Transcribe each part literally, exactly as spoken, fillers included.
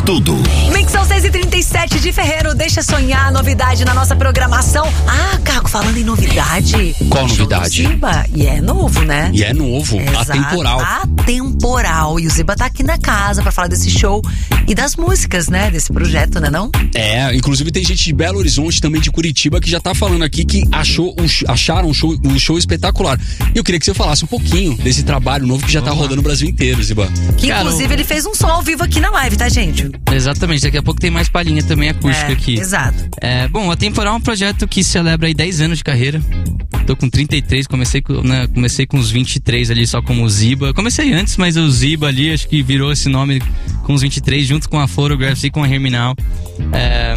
tudo. Mixão seis e trinta e sete de Ferreiro, deixa sonhar, novidade na nossa programação. Ah, Caco, falando em novidade. Qual novidade? Ziba, e é novo, né? E é novo, Exato, atemporal. Atemporal. E o Ziba tá aqui na casa pra falar desse show e das músicas, né? Desse projeto, né não? É, inclusive tem gente de Belo Horizonte, também de Curitiba, que já tá falando aqui que achou, acharam o show, o show espetacular. E eu queria que você falasse um pouquinho desse trabalho novo que já tá rodando no Brasil inteiro, Ziba. Que Cara, inclusive ele fez um som ao vivo aqui na live, tá, gente? Exatamente, daqui a pouco tem mais palhinha também acústica É, aqui. exato. É, bom, o Atemporal é um projeto que celebra aí dez anos de carreira. Tô com trinta e três, comecei com, né, comecei com os vinte e três ali só como Ziba. Comecei antes, mas o Ziba ali acho que virou esse nome com os vinte e três, junto com a Photographs e com a Herminal. É,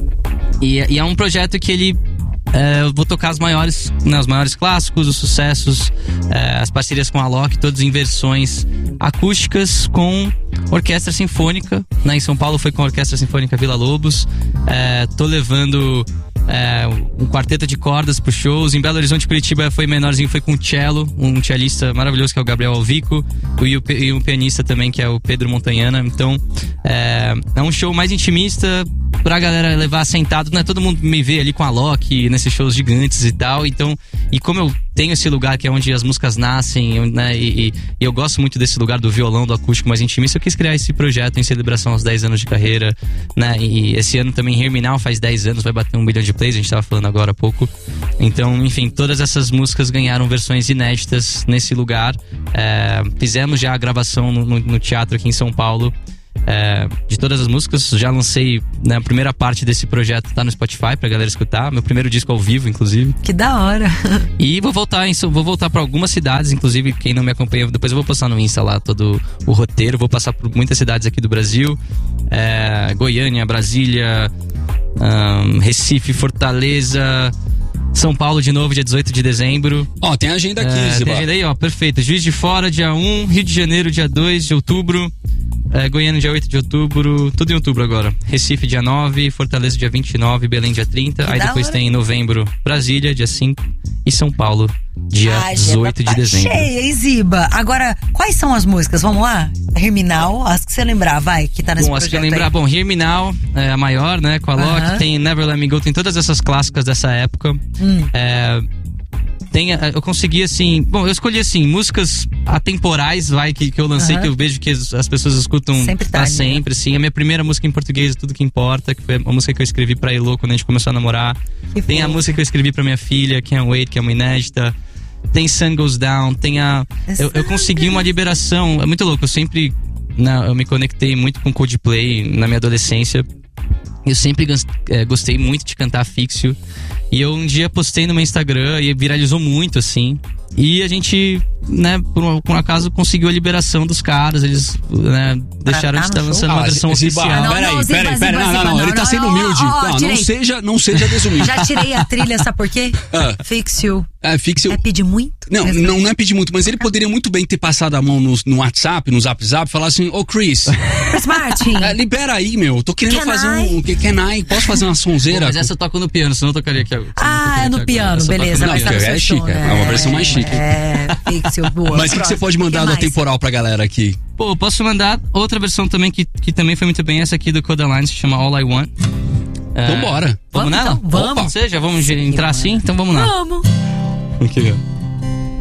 e, e é um projeto que ele... É, eu vou tocar os maiores, né, os maiores clássicos, os sucessos, é, as parcerias com a Alok, todas em versões acústicas com orquestra sinfônica, né? Em São Paulo foi com a Orquestra Sinfônica Vila Lobos. É, tô levando é, um quarteto de cordas pros shows. Em Belo Horizonte, Curitiba foi menorzinho, foi com o cello, um cellista maravilhoso que é o Gabriel Alvico, e o, e um pianista também que é o Pedro Montanhana. Então é, é um show mais intimista pra galera levar sentado, né? Todo mundo me vê ali com a Alok nesses shows gigantes e tal. Então, e como eu tenho esse lugar que é onde as músicas nascem, né? E, e, e eu gosto muito desse lugar do violão, do acústico mais intimista, eu quis criar esse projeto em celebração aos dez anos de carreira, né? E esse ano também Herminal faz dez anos, vai bater um milhão de plays, a gente tava falando agora há pouco. Então, enfim, todas essas músicas ganharam versões inéditas nesse lugar. É, fizemos já a gravação no, no, no teatro aqui em São Paulo. É, de todas as músicas, já lancei, né, a primeira parte desse projeto tá no Spotify pra galera escutar, meu primeiro disco ao vivo, inclusive. Que da hora. E vou voltar em, vou voltar pra algumas cidades, inclusive quem não me acompanha, depois eu vou postar no Insta lá todo o roteiro, vou passar por muitas cidades aqui do Brasil, é, Goiânia, Brasília, um, Recife, Fortaleza, São Paulo de novo, dia dezoito de dezembro. Ó, tem agenda aqui, é, Ziba. Tem agenda aí, ó, perfeito. Juiz de Fora, dia um, Rio de Janeiro, dia dois de outubro. É, Goiânia, dia oito de outubro, tudo em outubro agora. Recife, dia nove, Fortaleza, dia vinte e nove, Belém, dia trinta. Que aí depois hora. tem em novembro, Brasília, dia cinco. E São Paulo, dia A agenda dezoito tá de dezembro. cheia, hein, Ziba? Agora, quais são as músicas? Vamos lá? Herminal, as que você lembrar, vai, que tá nesse Bom, acho que projeto lembrar, aí. bom, Herminal é a maior, né, com a Alok. Aham. Tem Never Let Me Go, tem todas essas clássicas dessa época. Hum. É, tem, eu consegui, assim, bom, eu escolhi, assim, músicas atemporais, vai, que, que eu lancei, Aham. que eu vejo que as, as pessoas escutam Sempre tá pra ali, sempre, assim. A minha primeira música em português, Tudo Que Importa, que foi uma música que eu escrevi pra Elô quando a gente começou a namorar. Que Tem a fofo. música que eu escrevi pra minha filha, Can't Wait, que é uma inédita. Tem Sun Goes Down, tem a... Eu, eu consegui uma liberação, é muito louco, eu sempre... Né, eu me conectei muito com Coldplay na minha adolescência. Eu sempre gans- é, gostei muito de cantar Fixio. E eu um dia postei no meu Instagram e viralizou muito, assim. E a gente, né, por um, por um acaso, conseguiu a liberação dos caras. Eles, né, deixaram tá de estar no lançando show? uma Ah, versão Ziba, oficial. não, peraí, não, Ziba, peraí, Ziba, peraí, não, Ziba, não, não, ele não, tá sendo não, humilde. ó, ó, Não, não tirei. seja, não seja desumilde. Já tirei a trilha, sabe por quê? Ah. Fixio. É, fixe. É pedir muito? Não, Mas- não, não é pedir muito, mas ele poderia muito bem ter passado a mão no, no WhatsApp, no Zap Zap, e falar assim, ô Chris, Chris Martin. é, libera aí, meu, tô querendo Can fazer I? um... Que, can I? Posso fazer uma sonzeira? Mas essa eu toco no piano, senão eu tocaria aqui agora. Ah, é no piano, beleza. Não, Vai estar no porque seu é show, chique, né? é uma versão mais chique. É, Fixio, boa. Mas o que, que você pode mandar do mais? Atemporal pra galera aqui? Pô, posso mandar outra versão também que, que também foi muito bem, essa aqui do Codaline, se chama All I Want. É, Então bora. Vamos Vamos, nela? então, vamos. Ou seja, vamos entrar assim? Então vamos lá. Vamos. Aqui, ó.